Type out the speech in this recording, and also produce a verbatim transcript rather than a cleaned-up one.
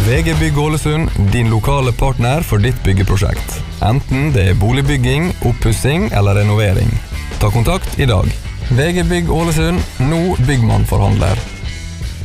V G Bygg Ålesund, din lokale partner for ditt byggeprosjekt. Enten det er boligbygging, oppussing eller renovering. Ta kontakt i dag. V G Bygg Ålesund, nå byggmannforhandler.